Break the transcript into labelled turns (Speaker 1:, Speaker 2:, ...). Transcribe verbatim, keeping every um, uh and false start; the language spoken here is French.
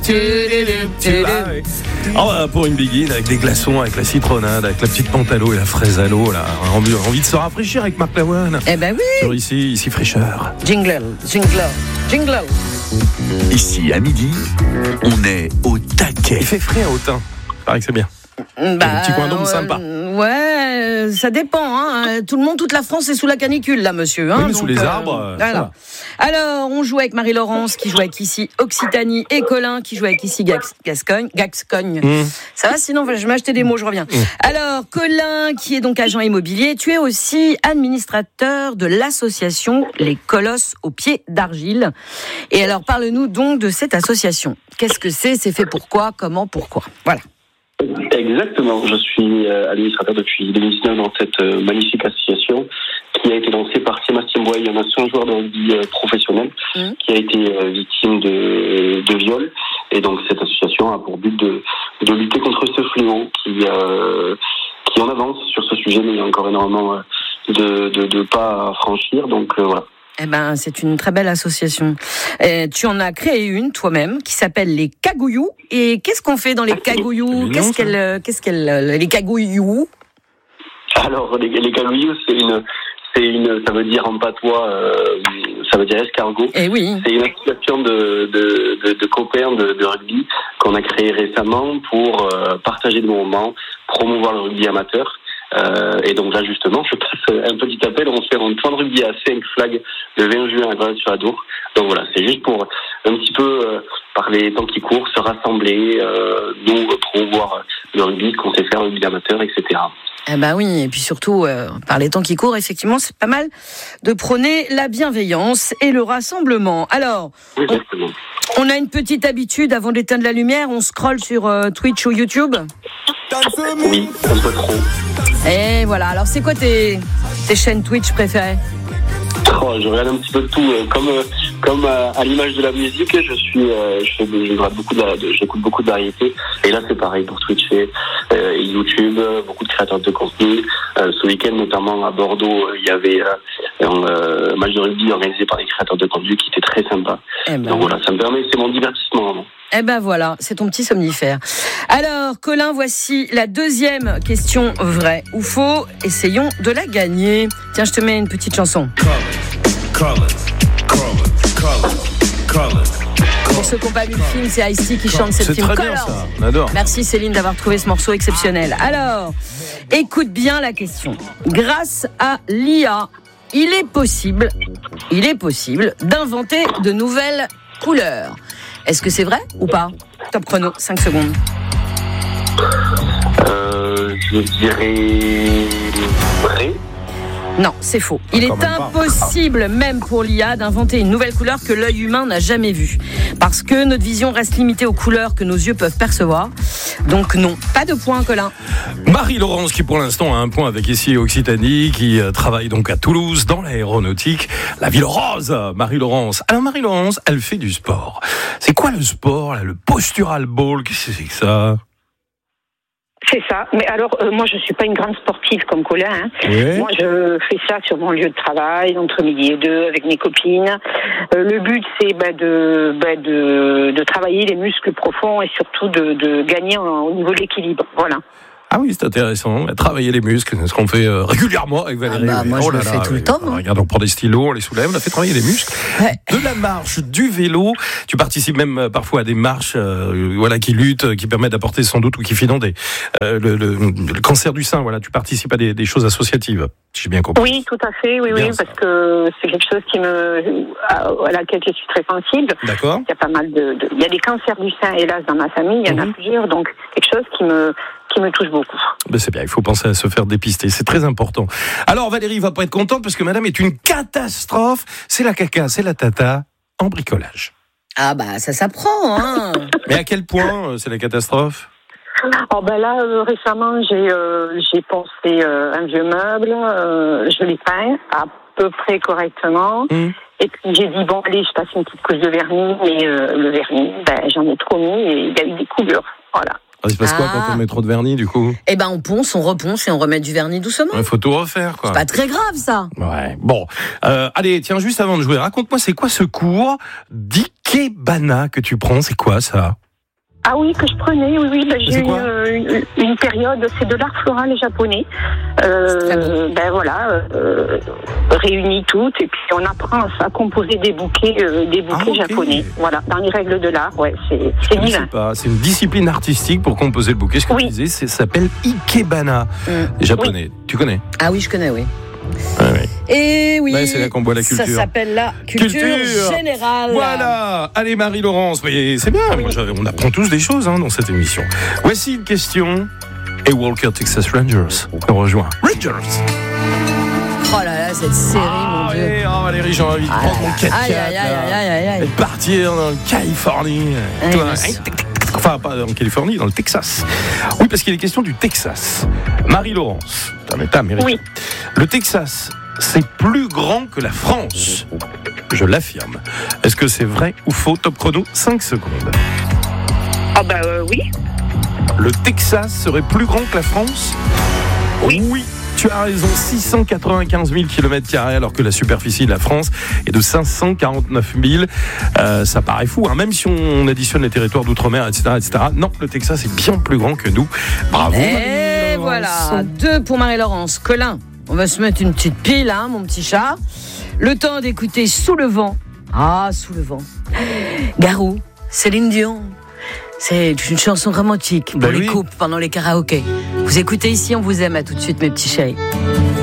Speaker 1: Oh, bah, pour une biguine avec des glaçons, avec la citronnade, avec la petite pantalo et la fraise à l'eau, là, envie, envie de se rafraîchir avec Marc Lavoine.
Speaker 2: Eh ben oui.
Speaker 1: Sur ici, ici fraîcheur.
Speaker 2: Jingle, jingle, jingle.
Speaker 3: Ici à midi, on est au taquet.
Speaker 1: Il fait frais à Autun. Il paraît que c'est bien.
Speaker 2: Bah,
Speaker 1: un petit coin d'ombre sympa.
Speaker 2: Ouais, ça dépend. Hein. Tout le monde, toute la France est sous la canicule, là, monsieur. Hein.
Speaker 1: Oui, mais
Speaker 2: Donc,
Speaker 1: sous les
Speaker 2: euh,
Speaker 1: arbres.
Speaker 2: Voilà. Alors, on joue avec Marie-Laurence, qui joue avec ici Occitanie, et Colin, qui joue avec ici Gas- Gascogne. Gascogne. Mmh. Ça va, sinon, je vais m'acheter des mots, je reviens. Mmh. Alors, Colin, qui est donc agent immobilier, tu es aussi administrateur de l'association Les Colosses aux pieds d'argile. Et alors, parle-nous donc de cette association. Qu'est-ce que c'est ? C'est fait pourquoi ? Comment ? Pourquoi ? Voilà.
Speaker 4: Exactement, je suis administrateur depuis deux mille dix-neuf dans cette magnifique association qui a été lancée par Sébastien Boy, un ancien joueur de rugby professionnel mmh. qui a été victime de, de viol. Et donc cette association a pour but de, de lutter contre ce fléau qui, euh, qui en avance sur ce sujet, mais il y a encore énormément de, de, de pas à franchir. Donc euh, voilà.
Speaker 2: Eh ben, c'est une très belle association. Et tu en as créé une toi-même qui s'appelle les Cagouillous. Et qu'est-ce qu'on fait dans les Cagouillous ? Qu'est-ce qu'elle, qu'est-ce qu'elle, les Cagouillous ?
Speaker 4: Alors les, les Cagouillous, c'est une, c'est une, ça veut dire en patois, euh, ça veut dire escargot.
Speaker 2: Eh oui.
Speaker 4: C'est une association de, de, de, de copains de, de rugby qu'on a créée récemment pour euh, partager des moments, promouvoir le rugby amateur. Euh, et donc là justement, je passe un petit appel, on fait un point de rugby à cinq flags le vingt juin à Grenade-sur-Adour. Donc voilà, c'est juste pour un petit peu euh, par les temps qui courent, se rassembler, euh, nous promouvoir le rugby, qu'on sait faire, le rugby amateur, et cetera.
Speaker 2: Eh ben oui, et puis surtout, euh, par les temps qui courent, effectivement, c'est pas mal de prôner la bienveillance et le rassemblement. Alors,
Speaker 4: oui,
Speaker 2: on, on a une petite habitude, avant d'éteindre la lumière, on scrolle sur euh, Twitch ou YouTube.
Speaker 4: Oui, un peu trop.
Speaker 2: Et voilà, alors c'est quoi tes, tes chaînes Twitch préférées ?
Speaker 4: Oh, je regarde un petit peu de tout. Comme, comme à l'image de la musique, je suis, je fais, je regarde beaucoup de, j'écoute beaucoup de variétés. Et là, c'est pareil pour Twitch et euh, YouTube, beaucoup de créateurs de contenu. Euh, ce week-end, notamment à Bordeaux, il y avait euh, un euh, match de rugby organisé par les créateurs de contenu qui était très sympa. Eh ben Donc voilà, ça me permet, c'est mon divertissement vraiment.
Speaker 2: Eh ben voilà, c'est ton petit somnifère. Alors, Colin, voici la deuxième question vraie ou faux. Essayons de la gagner. Tiens, je te mets une petite chanson. Colin, Colin, Colin, Colin. Pour ceux qui n'ont pas vu le film, c'est Ice-T qui chante cette film.
Speaker 1: C'est très bien ça, on adore.
Speaker 2: Merci Céline d'avoir trouvé ce morceau exceptionnel. Alors, écoute bien la question. Grâce à l'I A, il est possible, il est possible d'inventer de nouvelles couleurs. Est-ce que c'est vrai ou pas ? Top chrono, cinq secondes.
Speaker 4: Euh, je dirais vrai.
Speaker 2: Non, c'est faux. Il est impossible, même pour l'I A, d'inventer une nouvelle couleur que l'œil humain n'a jamais vue. Parce que notre vision reste limitée aux couleurs que nos yeux peuvent percevoir. Donc non, pas de point, Colin.
Speaker 1: Marie-Laurence, qui pour l'instant a un point avec ici Occitanie, qui travaille donc à Toulouse, dans l'aéronautique, la ville rose. Marie-Laurence. Alors Marie-Laurence, elle fait du sport. C'est quoi le sport, là, le postural ball ? Qu'est-ce que c'est que ça ?
Speaker 5: C'est ça. Mais alors, euh, moi, je suis pas une grande sportive comme Colin. Hein.
Speaker 1: Oui.
Speaker 5: Moi, je fais ça sur mon lieu de travail, entre midi et deux, avec mes copines. Euh, le but, c'est bah, de, bah, de, de travailler les muscles profonds et surtout de, de gagner en, au niveau de l'équilibre. Voilà.
Speaker 1: Ah oui, c'est intéressant. Travailler les muscles, c'est ce qu'on fait euh, régulièrement avec Valérie.
Speaker 2: Ah bah, moi,
Speaker 1: oh
Speaker 2: je
Speaker 1: là
Speaker 2: le
Speaker 1: là,
Speaker 2: fais tout
Speaker 1: oui.
Speaker 2: le temps.
Speaker 1: Alors, regarde, on prend des stylos, on les soulève, on a fait travailler les muscles.
Speaker 2: Ouais.
Speaker 1: De la marche, du vélo. Tu participes même euh, parfois à des marches euh, voilà, qui luttent, qui permettent d'apporter sans doute ou qui financent des, euh, le, le, le cancer du sein. Voilà, tu participes à des, des choses associatives. J'ai bien compris.
Speaker 5: Oui, tout à fait. Oui,
Speaker 1: bien
Speaker 5: oui,
Speaker 1: ça.
Speaker 5: parce que c'est quelque chose qui me, à, à laquelle je suis très sensible.
Speaker 1: D'accord.
Speaker 5: Il y a pas mal de, de, il y a des cancers du sein, hélas, dans ma famille. Il y en
Speaker 1: mmh.
Speaker 5: a plusieurs, donc quelque chose qui me, qui me touche beaucoup.
Speaker 1: Ben c'est bien, il faut penser à se faire dépister, c'est très important. Alors Valérie va pas être contente parce que madame est une catastrophe, c'est la caca, c'est la tata en bricolage.
Speaker 2: Ah bah ça s'apprend, hein.
Speaker 1: Mais à quel point euh, c'est la catastrophe ?
Speaker 5: Oh ben là euh, récemment j'ai euh, j'ai pensé euh, un vieux meuble, euh, je l'ai peint à peu près correctement. Mmh. Et puis j'ai dit bon allez je passe une petite couche de vernis, mais euh, le vernis ben j'en ai trop mis et il y a eu des coulures, voilà.
Speaker 1: Ah, il se passe
Speaker 2: ah.
Speaker 1: quoi quand on met trop de vernis du coup ?
Speaker 2: Eh ben on ponce, on reponce et on remet du vernis doucement.
Speaker 1: Il faut tout refaire quoi.
Speaker 2: C'est pas très grave ça.
Speaker 1: Ouais. Bon, euh, allez tiens juste avant de jouer, raconte-moi c'est quoi ce cours d'Ikebana que tu prends ? C'est quoi ça ?
Speaker 5: Ah oui, que je prenais, oui, oui. Ben, j'ai eu
Speaker 1: une,
Speaker 5: une, une période, c'est de l'art floral japonais. Euh, ben voilà, euh, réunis toutes, et puis on apprend à composer des bouquets, euh, des bouquets ah, okay. japonais. Voilà, dans les règles de l'art, ouais, c'est, c'est divin.
Speaker 1: Pas, c'est une discipline artistique pour composer le bouquet. Ce que oui. tu disais, c'est, ça s'appelle ikebana, mmh. japonais. Oui. Tu connais ?
Speaker 2: Ah oui, je connais, oui.
Speaker 1: Ah oui.
Speaker 2: Et oui,
Speaker 1: ouais, c'est là qu'on voit la culture.
Speaker 2: Ça s'appelle la culture, culture. générale.
Speaker 1: Voilà. Allez, Marie-Laurence, voyez, c'est bien. Moi, on apprend tous des choses hein, dans cette émission. Voici une question. Et Walker Texas Rangers nous rejoint. Rangers.
Speaker 2: Oh là là, cette série,
Speaker 1: ah,
Speaker 2: mon Dieu.
Speaker 1: Allez, oh, Valérie, j'ai envie de
Speaker 2: ah
Speaker 1: prendre mon quatre-quatre
Speaker 2: aïe, aïe, aïe, aïe, aïe, aïe.
Speaker 1: et partir en Californie.
Speaker 2: Aïe,
Speaker 1: Toi, enfin, pas en Californie, dans le Texas. Oui, parce qu'il est question du Texas. Marie-Laurence, c'est un État américain.
Speaker 5: Oui.
Speaker 1: Le Texas, c'est plus grand que la France. Je l'affirme. Est-ce que c'est vrai ou faux ? Top chrono, cinq secondes.
Speaker 5: Ah bah euh, oui.
Speaker 1: Le Texas serait plus grand que la France ?
Speaker 5: Oui.
Speaker 1: Oui. Tu as raison, six cent quatre-vingt-quinze mille kilomètres carrés alors que la superficie de la France est de cinq cent quarante-neuf mille. Euh, ça paraît fou, hein, même si on additionne les territoires d'outre-mer, et cetera, et cetera. Non, le Texas est bien plus grand que nous. Bravo.
Speaker 2: Et voilà, deux pour Marie-Laurence. Colin, on va se mettre une petite pile, hein, mon petit chat. Le temps d'écouter Sous le vent. Ah, Sous le vent. Garou, Céline Dion. C'est une chanson romantique pour ben les oui. couples pendant les karaokés. Vous écoutez ici, on vous aime. À tout de suite, mes petits chéris.